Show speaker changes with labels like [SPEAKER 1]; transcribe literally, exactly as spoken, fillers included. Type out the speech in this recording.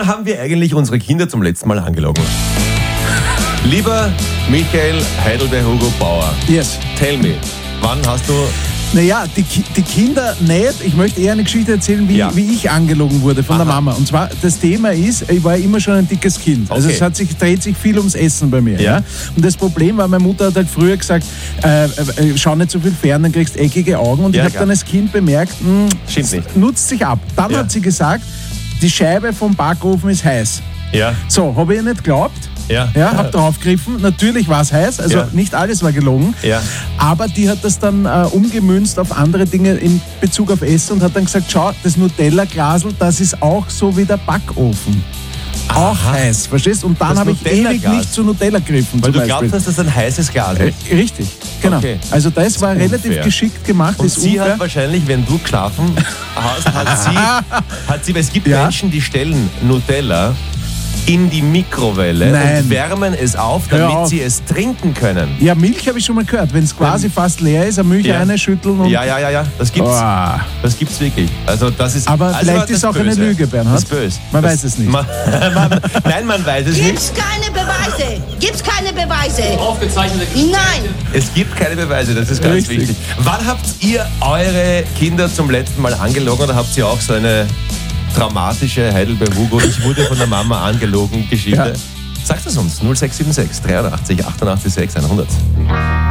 [SPEAKER 1] Wann haben wir eigentlich unsere Kinder zum letzten Mal angelogen? Lieber Michael Heidelberg-Hugo Bauer,
[SPEAKER 2] Yes.
[SPEAKER 1] tell me, wann hast du...
[SPEAKER 2] Naja, die, Ki- die Kinder nicht. Ich möchte eher eine Geschichte erzählen, wie,
[SPEAKER 1] Ja.
[SPEAKER 2] wie ich angelogen wurde von der
[SPEAKER 1] Aha.
[SPEAKER 2] Mama. Und zwar, das Thema ist, ich war immer schon ein dickes Kind. Also
[SPEAKER 1] Okay.
[SPEAKER 2] es hat sich, dreht sich viel ums Essen bei mir.
[SPEAKER 1] Ja.
[SPEAKER 2] Ja. Und das Problem war, meine Mutter hat halt früher gesagt, äh, äh, schau nicht so viel fern, dann kriegst du eckige Augen. Und
[SPEAKER 1] Ja,
[SPEAKER 2] ich habe
[SPEAKER 1] klar.
[SPEAKER 2] dann als Kind bemerkt, mh,
[SPEAKER 1] Stimmt
[SPEAKER 2] es
[SPEAKER 1] nicht.
[SPEAKER 2] nutzt sich ab. Dann
[SPEAKER 1] Ja.
[SPEAKER 2] hat sie gesagt, die Scheibe vom Backofen ist heiß.
[SPEAKER 1] Ja,
[SPEAKER 2] So, habe ich ihr nicht geglaubt.
[SPEAKER 1] ja.
[SPEAKER 2] Ja, hab draufgegriffen. Natürlich war es heiß, also
[SPEAKER 1] Ja.
[SPEAKER 2] nicht alles war gelogen.
[SPEAKER 1] Ja.
[SPEAKER 2] Aber die hat das dann äh, umgemünzt auf andere Dinge in Bezug auf Essen und hat dann gesagt, schau, das Nutella-Glasel, das ist auch so wie der Backofen. Auch
[SPEAKER 1] Aha.
[SPEAKER 2] heiß, verstehst du? Und dann
[SPEAKER 1] Das
[SPEAKER 2] habe ich ewig
[SPEAKER 1] Nutella-Glas.
[SPEAKER 2] nicht zu Nutella gegriffen.
[SPEAKER 1] Weil
[SPEAKER 2] zum
[SPEAKER 1] du glaubst,
[SPEAKER 2] Beispiel.
[SPEAKER 1] dass das ein heißes Glas
[SPEAKER 2] Äh,
[SPEAKER 1] ist.
[SPEAKER 2] Richtig, genau.
[SPEAKER 1] Okay.
[SPEAKER 2] Also das war relativ
[SPEAKER 1] unfair.
[SPEAKER 2] geschickt gemacht.
[SPEAKER 1] Und
[SPEAKER 2] ist
[SPEAKER 1] sie
[SPEAKER 2] unfair.
[SPEAKER 1] hat wahrscheinlich, wenn du geschlafen hast, hat sie, hat sie, weil es gibt
[SPEAKER 2] Ja.
[SPEAKER 1] Menschen, die stellen Nutella in die Mikrowelle
[SPEAKER 2] Nein.
[SPEAKER 1] und wärmen es auf,
[SPEAKER 2] Hör
[SPEAKER 1] damit
[SPEAKER 2] auf.
[SPEAKER 1] sie es trinken können.
[SPEAKER 2] Ja, Milch habe ich schon mal gehört. Wenn es quasi fast leer ist, eine Milch
[SPEAKER 1] Ja.
[SPEAKER 2] reinschütteln und...
[SPEAKER 1] Ja, ja, ja, ja, das gibt's.
[SPEAKER 2] Oh.
[SPEAKER 1] Das gibt's wirklich. Also das ist,
[SPEAKER 2] Aber
[SPEAKER 1] also
[SPEAKER 2] vielleicht
[SPEAKER 1] das
[SPEAKER 2] ist auch eine
[SPEAKER 1] Böse.
[SPEAKER 2] Lüge, Bernhard.
[SPEAKER 1] Das ist böse.
[SPEAKER 2] Man
[SPEAKER 1] das,
[SPEAKER 2] weiß es nicht.
[SPEAKER 1] Man, man, nein, man weiß es nicht.
[SPEAKER 3] Gibt's keine Beweise? Gibt's keine Beweise?
[SPEAKER 4] Aufgezeichnete
[SPEAKER 3] Nein!
[SPEAKER 1] Es gibt keine Beweise, das ist ganz
[SPEAKER 2] Richtig.
[SPEAKER 1] wichtig. Wann habt ihr eure Kinder zum letzten Mal angelogen oder habt ihr auch so eine traumatische Heidelberg-Hugo, ich wurde von der Mama angelogen Geschichte?
[SPEAKER 2] Ja.
[SPEAKER 1] Sagt es uns, null sechs sieben sechs, dreiundachtzig, achtundachtzig, sechs, hundert.